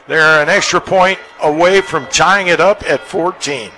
They're an extra point away from tying it up at 14.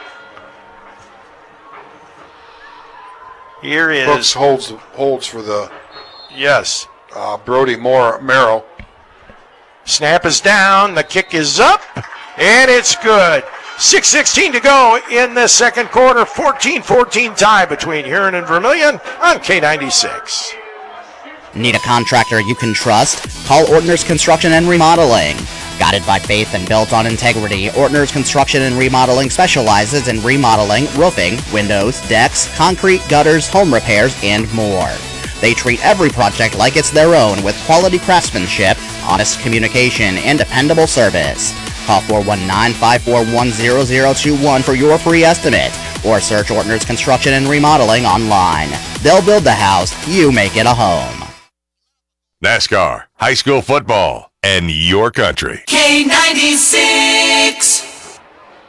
Here is Brooks holds for the yes. Brody Merrill. Snap is down. The kick is up, and it's good. 6:16 to go in the second quarter. 14-14 tie between Huron and Vermilion on K96. Need a contractor you can trust? Call Ortner's Construction and Remodeling. Guided by faith and built on integrity, Ortner's Construction and Remodeling specializes in remodeling, roofing, windows, decks, concrete, gutters, home repairs, and more. They treat every project like it's their own with quality craftsmanship, honest communication, and dependable service. Call 419-541-0021 for your free estimate, or search Ortner's Construction and Remodeling online. They'll build the house, you make it a home. NASCAR, high school football, and your country. K96.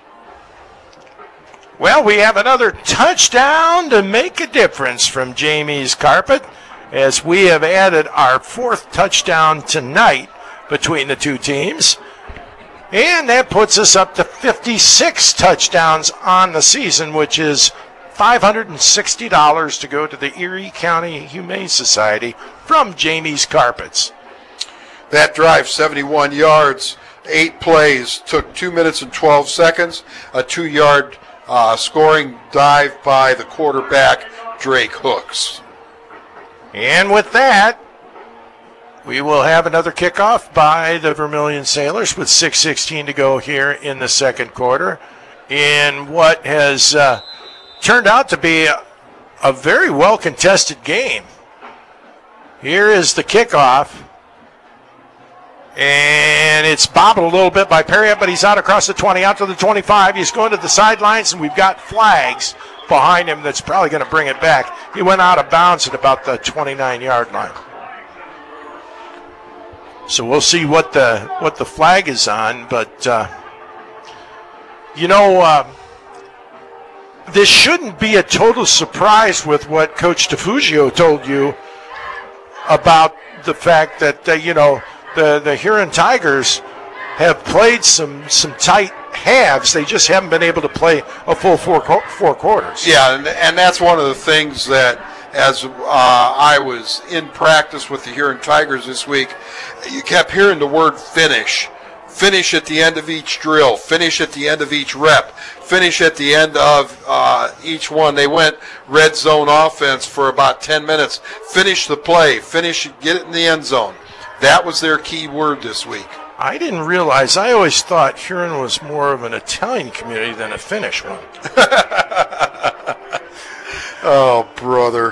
Well, we have another touchdown to make a difference from Jamie's Carpet, as we have added our fourth touchdown tonight between the two teams. And that puts us up to 56 touchdowns on the season, which is $560 to go to the Erie County Humane Society from Jamie's Carpets. That drive, 71 yards, 8 plays, took 2 minutes and 12 seconds. A 2-yard scoring dive by the quarterback, Drake Hooks. And with that, we will have another kickoff by the Vermilion Sailors with 6:16 to go here in the second quarter in what has turned out to be a very well-contested game. Here is the kickoff, and it's bobbled a little bit by Perriott, but he's out across the 20, out to the 25. He's going to the sidelines, and we've got flags behind him that's probably going to bring it back. He went out of bounds at about the 29-yard line. So we'll see what the flag is on, but this shouldn't be a total surprise with what Coach DeFugio told you about the fact that the Huron Tigers have played some tight halves. They just haven't been able to play a full four quarters. Yeah, and that's one of the things that, as I was in practice with the Huron Tigers this week, you kept hearing the word finish. Finish at the end of each drill. Finish at the end of each rep. Finish at the end of each one. They went red zone offense for about 10 minutes. Finish the play. Finish, get it in the end zone. That was their key word this week. I didn't realize. I always thought Huron was more of an Italian community than a Finnish one. Oh, brother.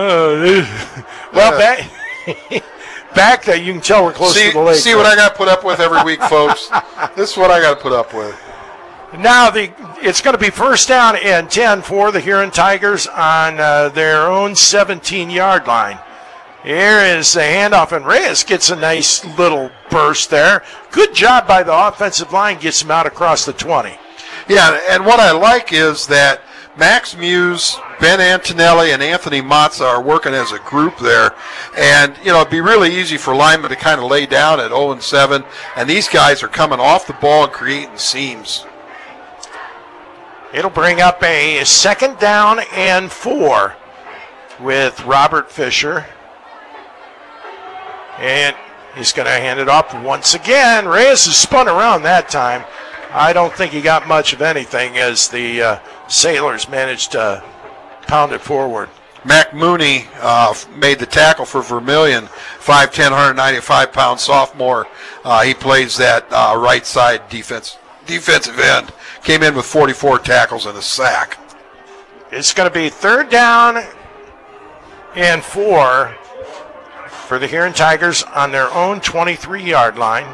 Back that you can tell we're close to the lake. See what I got to put up with every week, folks. This is what I got to put up with. Now it's going to be first down and 10 for the Huron Tigers on their own 17-yard line. Here is the handoff, and Reyes gets a nice little burst there. Good job by the offensive line, gets him out across the 20. Yeah, and what I like is that Max Muse, Ben Antonelli, and Anthony Matza are working as a group there. And, it'd be really easy for linemen to kind of lay down at 0-7. And these guys are coming off the ball and creating seams. It'll bring up a second down and 4 with Robert Fisher. And he's going to hand it off once again. Reyes has spun around that time. I don't think he got much of anything as the Sailors managed to pound it forward. Mac Mooney made the tackle for Vermilion, 5'10", 195-pound sophomore. He plays that right side defensive end. Came in with 44 tackles and a sack. It's going to be third down and 4 for the Huron Tigers on their own 23-yard line.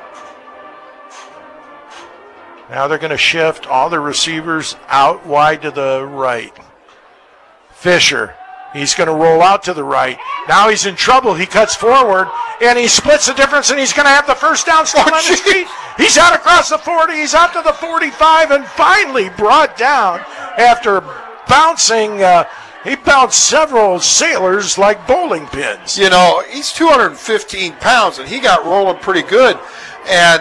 Now they're going to shift all the receivers out wide to the right. Fisher, he's going to roll out to the right. Now he's in trouble. He cuts forward, and he splits the difference, and he's going to have the first down still on his feet. He's out across the 40. He's out to the 45, and finally brought down after bouncing. He bounced several Sailors like bowling pins. He's 215 pounds, and he got rolling pretty good. And